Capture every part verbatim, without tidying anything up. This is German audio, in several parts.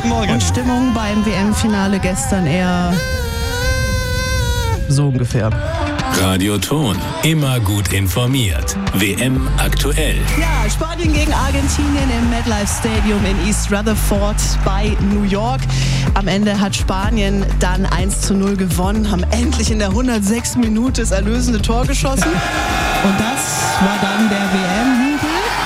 Guten Morgen. Und Stimmung beim W M-Finale gestern eher so ungefähr. Radio Ton, immer gut informiert. W M aktuell. Ja, Spanien gegen Argentinien im MetLife Stadium in East Rutherford bei New York. Am Ende hat Spanien dann eins zu null gewonnen, haben endlich in der hundertsechsten Minute das erlösende Tor geschossen. Und das war dann der W M-Jubel.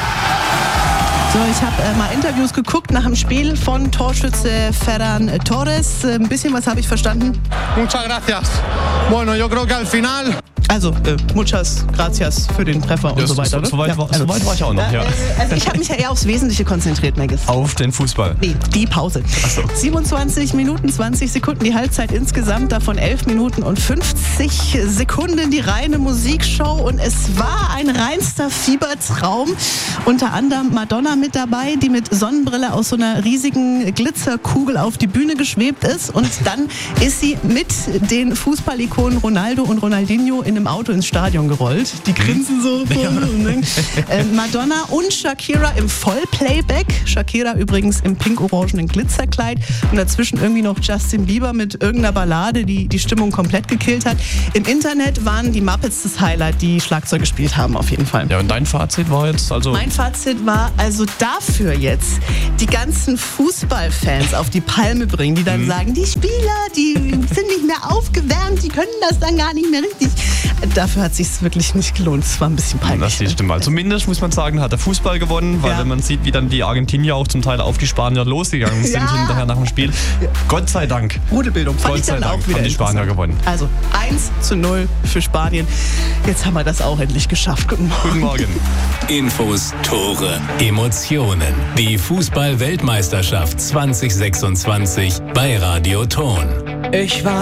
So, ich habe äh, mal Interviews geguckt nach dem Spiel von Torschütze Ferran Torres. Äh, ein bisschen was habe ich verstanden. Muchas gracias. Bueno, yo creo que al final... Also, äh, muchas gracias für den Treffer und Ja, so weiter. So, so, weit, ja, war, also, so weit war ich auch noch, ja. Äh, also ich habe mich ja eher aufs Wesentliche konzentriert, Megis. Auf den Fußball. Nee, die Pause. Ach so. siebenundzwanzig Minuten, zwanzig Sekunden die Halbzeit insgesamt, davon elf Minuten und fünfzig Sekunden die reine Musikshow. Und es war ein reinster Fiebertraum. Unter anderem Madonna mit dabei, die mit Sonnenbrille aus so einer riesigen Glitzerkugel auf die Bühne geschwebt ist. Und dann ist sie mit den Fußballikonen Ronaldo und Ronaldinho in einem Auto ins Stadion gerollt. Die grinsen so. Ja. äh, Madonna und Shakira im Vollplayback. Shakira übrigens im pink-orangenen Glitzerkleid. Und dazwischen irgendwie noch Justin Bieber mit irgendeiner Ballade, die die Stimmung komplett gekillt hat. Im Internet waren die Muppets das Highlight, die Schlagzeug gespielt haben auf jeden Fall. Ja, und dein Fazit war jetzt also... Mein Fazit war also dafür jetzt die ganzen Fußballfans auf die Palme bringen, die dann mhm. sagen, die Spieler, die sind nicht mehr aufgewärmt, die können das dann gar nicht mehr richtig. Dafür hat es sich wirklich nicht gelohnt. Es war ein bisschen peinlich. Das stimmt. Also zumindest muss man sagen, hat der Fußball gewonnen, weil ja. wenn man sieht, wie dann die Argentinier auch zum Teil auf die Spanier losgegangen sind ja. hinterher nach dem Spiel. Ja. Gott sei Dank. Rudelbildung. Fand Gott ich dann sei auch Dank wieder haben die Spanier gewonnen. Also eins zu null für Spanien. Jetzt haben wir das auch endlich geschafft. Guten Morgen. Guten Morgen. Infos, Tore, Emotionen. Die Fußball-Weltmeisterschaft zwanzig sechsundzwanzig bei Radio Ton. Ich war